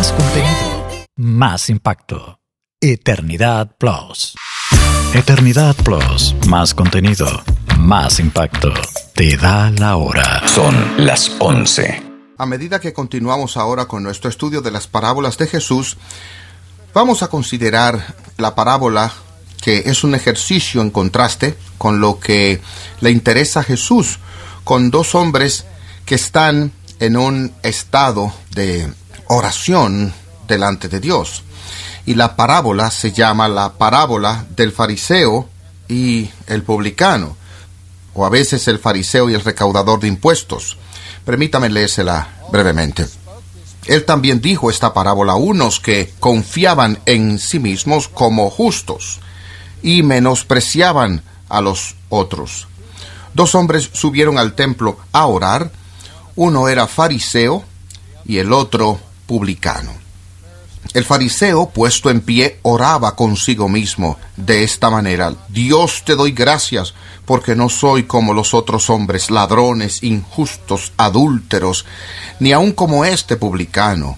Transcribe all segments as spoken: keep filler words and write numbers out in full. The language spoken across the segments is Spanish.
Más contenido, más impacto. Eternidad Plus. Eternidad Plus. Más contenido, más impacto. Te da la hora. Son las once. A medida que continuamos ahora con nuestro estudio de las parábolas de Jesús, vamos a considerar la parábola que es un ejercicio en contraste con lo que le interesa a Jesús, con dos hombres que están en un estado de oración delante de Dios. Y la parábola se llama la parábola del fariseo y el publicano, o a veces el fariseo y el recaudador de impuestos. Permítame leérsela brevemente. Él también dijo esta parábola a unos que confiaban en sí mismos como justos y menospreciaban a los otros. Dos hombres subieron al templo a orar. Uno era fariseo y el otro publicano. El fariseo, puesto en pie, oraba consigo mismo de esta manera: Dios, te doy gracias, porque no soy como los otros hombres, ladrones, injustos, adúlteros, ni aun como este publicano.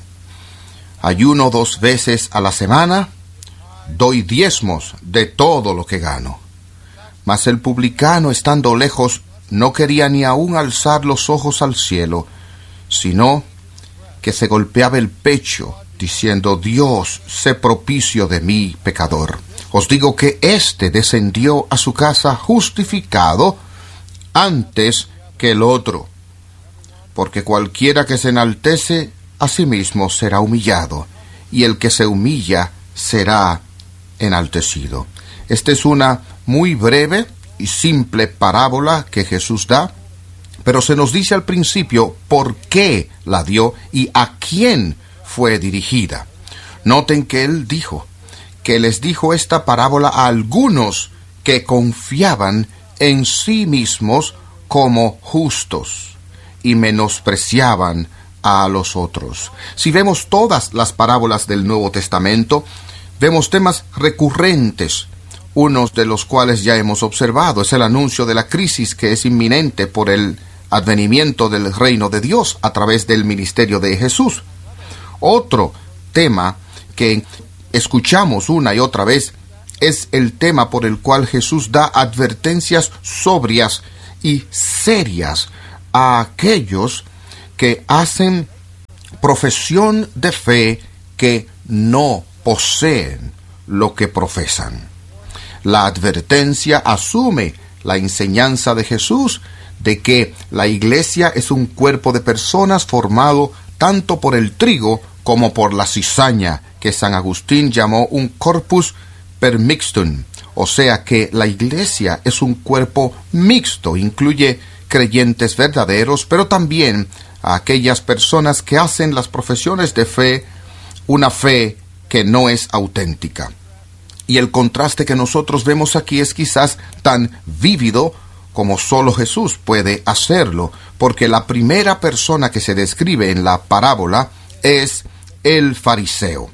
Ayuno dos veces a la semana, doy diezmos de todo lo que gano. Mas el publicano, estando lejos, no quería ni aun alzar los ojos al cielo, sino que se golpeaba el pecho, diciendo: Dios, sé propicio de mí, pecador. Os digo que éste descendió a su casa justificado antes que el otro. Porque cualquiera que se enaltece a sí mismo será humillado, y el que se humilla será enaltecido. Esta es una muy breve y simple parábola que Jesús da, pero se nos dice al principio por qué la dio y a quién fue dirigida. Noten que él dijo que les dijo esta parábola a algunos que confiaban en sí mismos como justos y menospreciaban a los otros. Si vemos todas las parábolas del Nuevo Testamento, vemos temas recurrentes, unos de los cuales ya hemos observado. Es el anuncio de la crisis que es inminente por el advenimiento del reino de Dios a través del ministerio de Jesús. Otro tema que escuchamos una y otra vez es el tema por el cual Jesús da advertencias sobrias y serias a aquellos que hacen profesión de fe que no poseen lo que profesan. La advertencia asume la enseñanza de Jesús de que la iglesia es un cuerpo de personas formado tanto por el trigo como por la cizaña, que San Agustín llamó un corpus per mixtum, o sea que la iglesia es un cuerpo mixto, incluye creyentes verdaderos, pero también a aquellas personas que hacen las profesiones de fe, una fe que no es auténtica. Y el contraste que nosotros vemos aquí es quizás tan vívido como solo Jesús puede hacerlo, porque la primera persona que se describe en la parábola es el fariseo.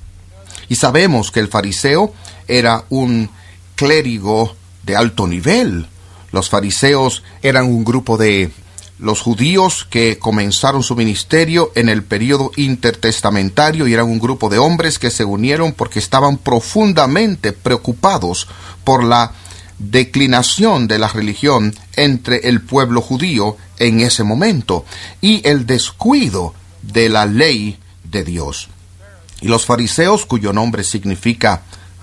Y sabemos que el fariseo era un clérigo de alto nivel. Los fariseos eran un grupo de los judíos que comenzaron su ministerio en el período intertestamentario y eran un grupo de hombres que se unieron porque estaban profundamente preocupados por la declinación de la religión entre el pueblo judío en ese momento y el descuido de la ley de Dios. Y los fariseos, cuyo nombre significa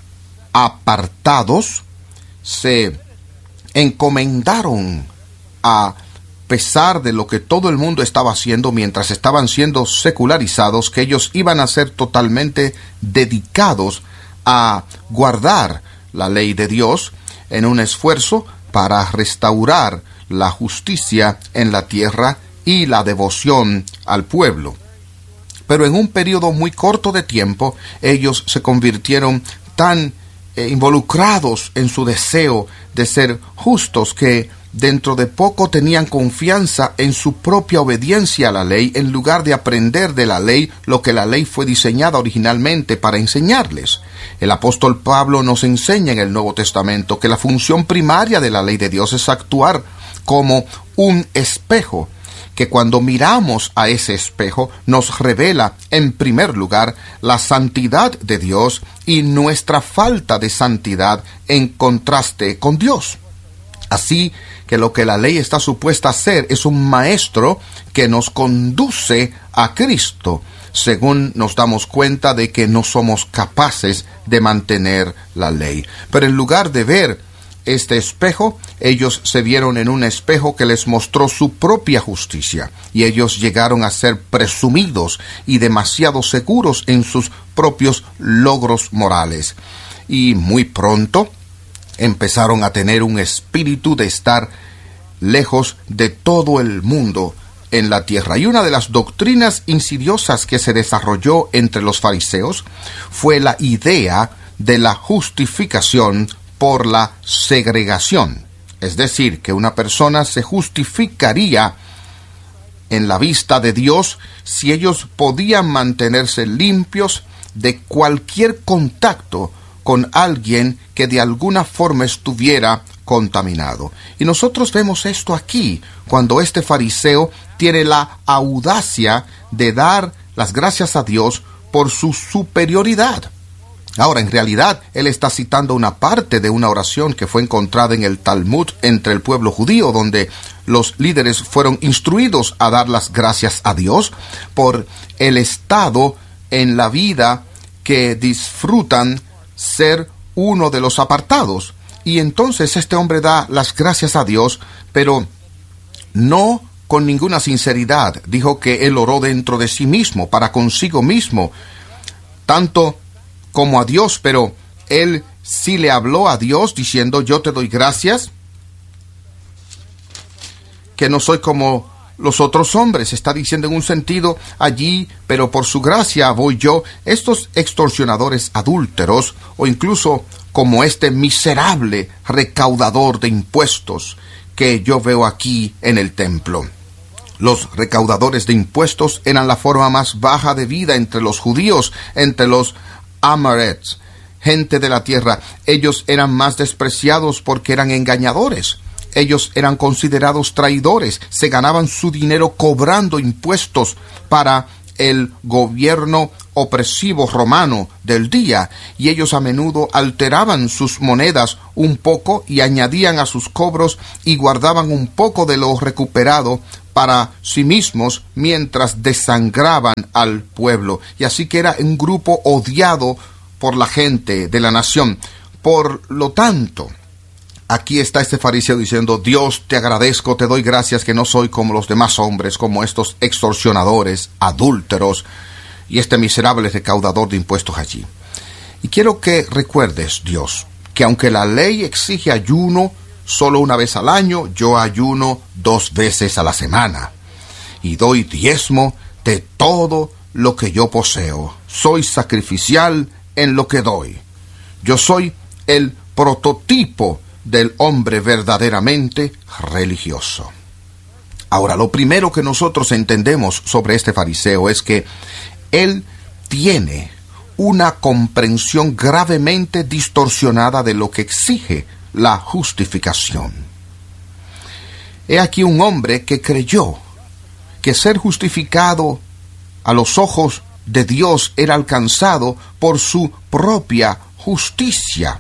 apartados, se encomendaron, a pesar de lo que todo el mundo estaba haciendo mientras estaban siendo secularizados, que ellos iban a ser totalmente dedicados a guardar la ley de Dios en un esfuerzo para restaurar la justicia en la tierra y la devoción al pueblo. Pero en un periodo muy corto de tiempo, ellos se convirtieron tan eh, involucrados en su deseo de ser justos que dentro de poco tenían confianza en su propia obediencia a la ley en lugar de aprender de la ley lo que la ley fue diseñada originalmente para enseñarles. El apóstol Pablo nos enseña en el Nuevo Testamento que la función primaria de la ley de Dios es actuar como un espejo que cuando miramos a ese espejo nos revela, en primer lugar, la santidad de Dios y nuestra falta de santidad en contraste con Dios. Así que lo que la ley está supuesta a ser es un maestro que nos conduce a Cristo, según nos damos cuenta de que no somos capaces de mantener la ley. Pero en lugar de ver este espejo, ellos se vieron en un espejo que les mostró su propia justicia, y ellos llegaron a ser presumidos y demasiado seguros en sus propios logros morales. Y muy pronto empezaron a tener un espíritu de estar lejos de todo el mundo en la tierra. Y una de las doctrinas insidiosas que se desarrolló entre los fariseos fue la idea de la justificación por la segregación. Es decir, que una persona se justificaría en la vista de Dios si ellos podían mantenerse limpios de cualquier contacto con alguien que de alguna forma estuviera contaminado. Y nosotros vemos esto aquí, cuando este fariseo tiene la audacia de dar las gracias a Dios por su superioridad. Ahora, en realidad, él está citando una parte de una oración que fue encontrada en el Talmud entre el pueblo judío, donde los líderes fueron instruidos a dar las gracias a Dios por el estado en la vida que disfrutan ser uno de los apartados. Y entonces este hombre da las gracias a Dios, pero no con ninguna sinceridad. Dijo que él oró dentro de sí mismo, para consigo mismo, tanto como a Dios, pero él sí le habló a Dios diciendo: yo te doy gracias, que no soy como los otros hombres. Está diciendo en un sentido allí, pero por su gracia voy yo. Estos extorsionadores adúlteros, o incluso como este miserable recaudador de impuestos que yo veo aquí en el templo. Los recaudadores de impuestos eran la forma más baja de vida entre los judíos, entre los Amarets, gente de la tierra. Ellos eran más despreciados porque eran engañadores. Ellos eran considerados traidores, se ganaban su dinero cobrando impuestos para el gobierno opresivo romano del día, y ellos a menudo alteraban sus monedas un poco y añadían a sus cobros y guardaban un poco de lo recuperado para sí mismos mientras desangraban al pueblo. Y así que era un grupo odiado por la gente de la nación. Por lo tanto, aquí está este fariseo diciendo: Dios, te agradezco, te doy gracias que no soy como los demás hombres, como estos extorsionadores, adúlteros y este miserable recaudador de impuestos allí. Y quiero que recuerdes, Dios, que aunque la ley exige ayuno solo una vez al año, yo ayuno dos veces a la semana y doy diezmo de todo lo que yo poseo. Soy sacrificial en lo que doy. Yo soy el prototipo del hombre verdaderamente religioso. Ahora, lo primero que nosotros entendemos sobre este fariseo es que él tiene una comprensión gravemente distorsionada de lo que exige la justificación. He aquí un hombre que creyó que ser justificado a los ojos de Dios era alcanzado por su propia justicia.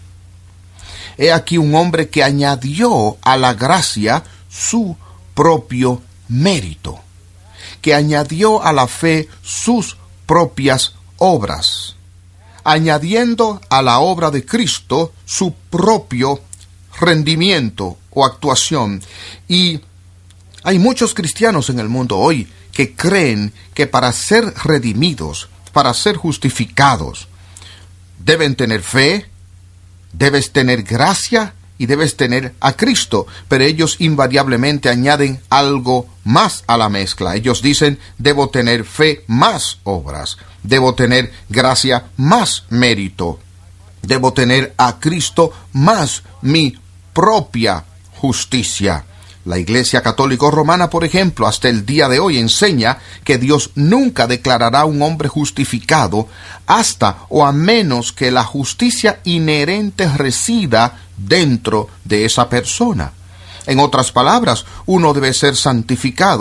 He aquí un hombre que añadió a la gracia su propio mérito, que añadió a la fe sus propias obras, añadiendo a la obra de Cristo su propio rendimiento o actuación. Y hay muchos cristianos en el mundo hoy que creen que para ser redimidos, para ser justificados, deben tener fe, debes tener gracia y debes tener a Cristo, pero ellos invariablemente añaden algo más a la mezcla. Ellos dicen: debo tener fe más obras, debo tener gracia más mérito, debo tener a Cristo más mi propia justicia. La Iglesia Católica Romana, por ejemplo, hasta el día de hoy enseña que Dios nunca declarará a un hombre justificado hasta o a menos que la justicia inherente resida dentro de esa persona. En otras palabras, uno debe ser santificado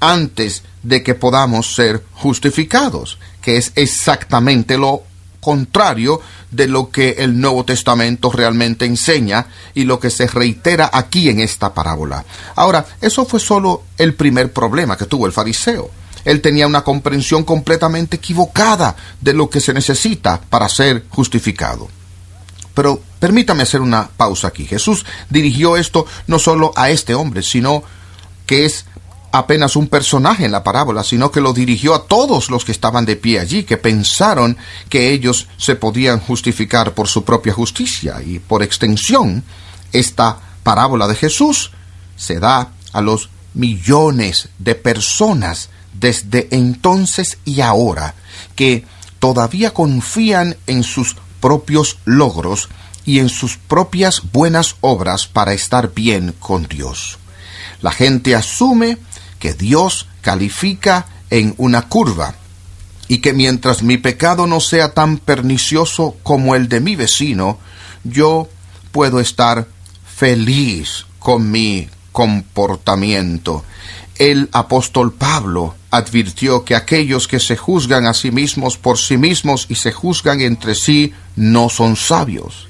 antes de que podamos ser justificados, que es exactamente lo contrario de lo que el Nuevo Testamento realmente enseña y lo que se reitera aquí en esta parábola. Ahora, eso fue solo el primer problema que tuvo el fariseo. Él tenía una comprensión completamente equivocada de lo que se necesita para ser justificado. Pero permítame hacer una pausa aquí. Jesús dirigió esto no solo a este hombre, sino que es apenas un personaje en la parábola, sino que lo dirigió a todos los que estaban de pie allí, que pensaron que ellos se podían justificar por su propia justicia. Y por extensión, esta parábola de Jesús se da a los millones de personas desde entonces y ahora, que todavía confían en sus propios logros y en sus propias buenas obras para estar bien con Dios. La gente asume que Dios califica en una curva y que mientras mi pecado no sea tan pernicioso como el de mi vecino, yo puedo estar feliz con mi comportamiento. El apóstol Pablo advirtió que aquellos que se juzgan a sí mismos por sí mismos y se juzgan entre sí no son sabios.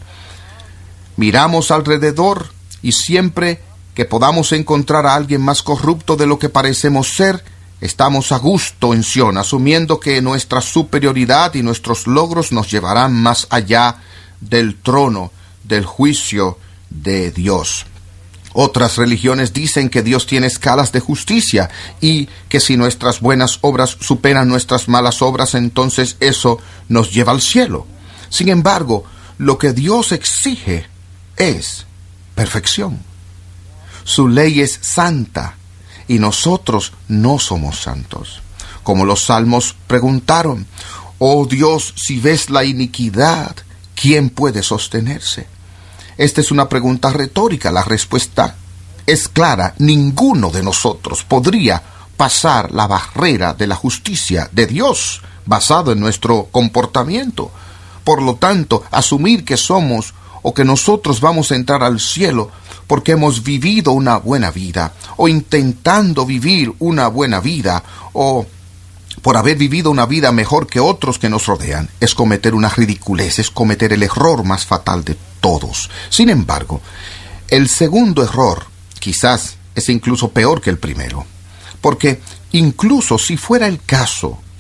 Miramos alrededor y siempre que podamos encontrar a alguien más corrupto de lo que parecemos ser, estamos a gusto en Sion, asumiendo que nuestra superioridad y nuestros logros nos llevarán más allá del trono del juicio de Dios. Otras religiones dicen que Dios tiene escalas de justicia y que si nuestras buenas obras superan nuestras malas obras, entonces eso nos lleva al cielo. Sin embargo, lo que Dios exige es perfección. Su ley es santa y nosotros no somos santos. Como los salmos preguntaron: oh Dios, si ves la iniquidad, ¿quién puede sostenerse? Esta es una pregunta retórica. La respuesta es clara. Ninguno de nosotros podría pasar la barrera de la justicia de Dios basado en nuestro comportamiento. Por lo tanto, asumir que somos o que nosotros vamos a entrar al cielo porque hemos vivido una buena vida, o intentando vivir una buena vida, o por haber vivido una vida mejor que otros que nos rodean, es cometer una ridiculez, es cometer el error más fatal de todos. Sin embargo, el segundo error quizás es incluso peor que el primero, porque incluso si fuera el caso